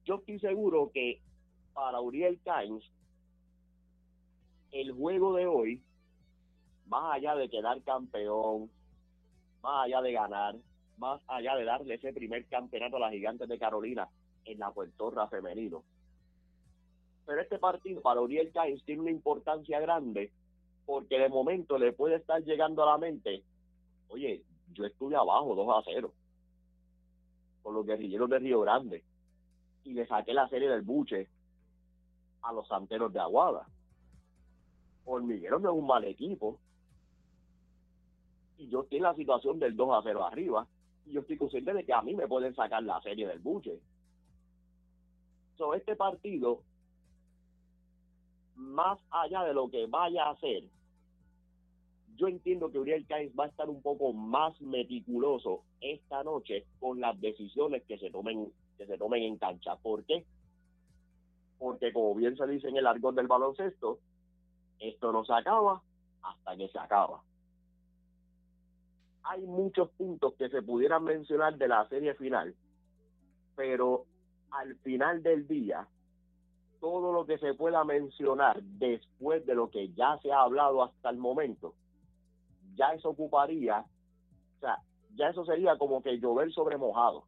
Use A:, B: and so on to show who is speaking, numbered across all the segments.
A: yo estoy seguro que para Uriel Cains, el juego de hoy, más allá de quedar campeón, más allá de ganar, más allá de darle ese primer campeonato a las Gigantes de Carolina en la Puertorra femenino. Pero este partido para Uriel Cains tiene una importancia grande porque de momento le puede estar llegando a la mente, oye, yo estuve abajo 2-0 con los Guerrilleros de Río Grande y le saqué la serie del buche a los Santeros de Aguada. Hormigueros no es un mal equipo y yo estoy en la situación del 2-0 arriba y yo estoy consciente de que a mí me pueden sacar la serie del buche. So, este partido, más allá de lo que vaya a hacer, yo entiendo que Uriel Cains va a estar un poco más meticuloso esta noche con las decisiones que se tomen en cancha. ¿Por qué? Porque como bien se dice en el argot del baloncesto, esto no se acaba hasta que se acaba. Hay muchos puntos que se pudieran mencionar de la serie final, pero al final del día, todo lo que se pueda mencionar después de lo que ya se ha hablado hasta el momento, ya eso ocuparía, o sea, ya eso sería como que llover sobre mojado.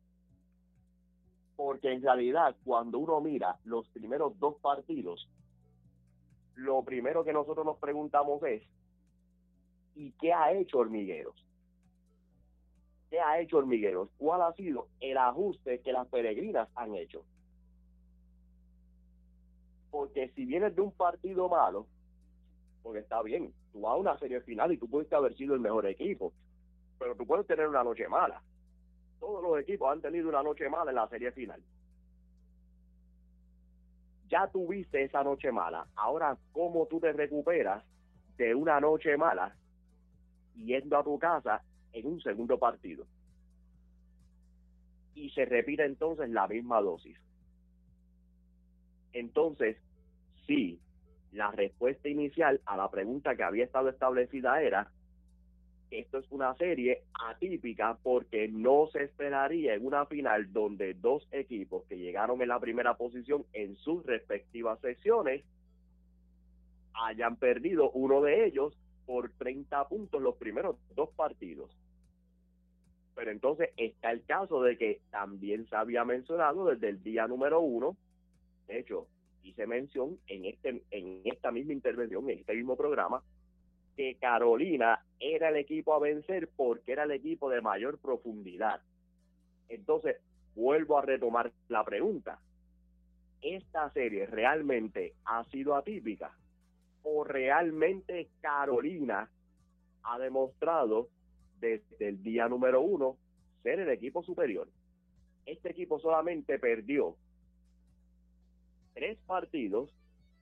A: Porque en realidad, cuando uno mira los primeros dos partidos, lo primero que nosotros nos preguntamos es, ¿y qué ha hecho Hormigueros? ¿Qué ha hecho Hormigueros? ¿Cuál ha sido el ajuste que las Peregrinas han hecho? Porque si vienes de un partido malo, porque está bien, tú vas a una serie final y tú puedes haber sido el mejor equipo, pero tú puedes tener una noche mala. Todos los equipos han tenido una noche mala en la serie final. Ya tuviste esa noche mala. Ahora, ¿cómo tú te recuperas de una noche mala yendo a tu casa en un segundo partido? Y se repite entonces la misma dosis. Entonces, sí, la respuesta inicial a la pregunta que había estado establecida era: esto es una serie atípica porque no se esperaría en una final donde dos equipos que llegaron en la primera posición en sus respectivas secciones hayan perdido uno de ellos por 30 puntos los primeros dos partidos. Pero entonces está el caso de que también se había mencionado desde el día número 1, de hecho, hice mención en esta misma intervención, en este mismo programa, que Carolina era el equipo a vencer porque era el equipo de mayor profundidad. Entonces, vuelvo a retomar la pregunta. ¿Esta serie realmente ha sido atípica? ¿O realmente Carolina ha demostrado desde el día número 1 ser el equipo superior? Este equipo solamente perdió tres partidos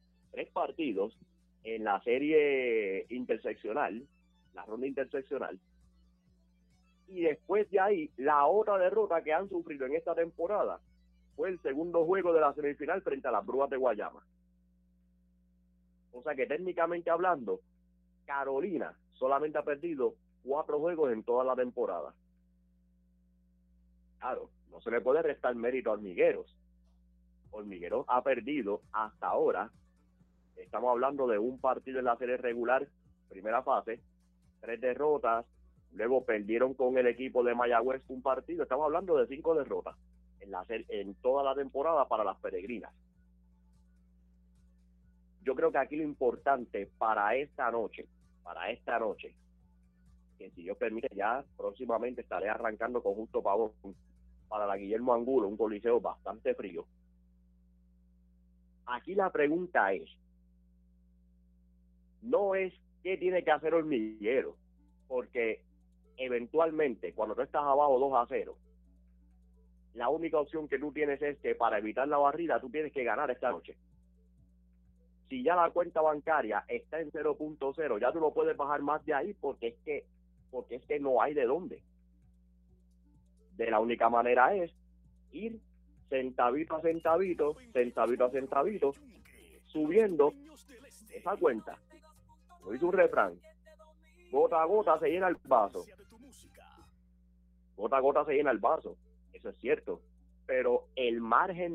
A: en la serie interseccional, la ronda interseccional, y después de ahí, la otra derrota que han sufrido en esta temporada fue el segundo juego de la semifinal frente a las Brúas de Guayama. O sea que técnicamente hablando, Carolina solamente ha perdido 4 juegos en toda la temporada. Claro, no se le puede restar mérito a Hormigueros. Hormigueros ha perdido hasta ahora, estamos hablando de un partido en la serie regular, primera fase, 3 derrotas, luego perdieron con el equipo de Mayagüez un partido, estamos hablando de 5 derrotas en toda la temporada para las Peregrinas. Yo creo que aquí lo importante para esta noche, que si Dios permite ya próximamente estaré arrancando con Justo Pavón para la Guillermo Angulo, un coliseo bastante frío. Aquí la pregunta es, no es qué tiene que hacer Hormiguero, porque eventualmente cuando tú estás abajo 2-0, la única opción que tú tienes es que para evitar la barrida tú tienes que ganar esta noche. Si ya la cuenta bancaria está en 0.0, ya tú no puedes bajar más de ahí porque es que no hay de dónde. De la única manera es ir centavito a centavito, subiendo esa cuenta. Lo dice un refrán: gota a gota se llena el vaso. Gota a gota se llena el vaso. Eso es cierto. Pero el margen